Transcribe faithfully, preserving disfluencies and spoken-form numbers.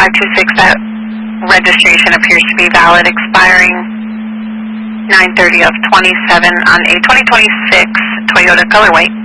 five two six, that registration appears to be valid, expiring nine thirty of twenty-seven on a twenty twenty-six Toyota Color White.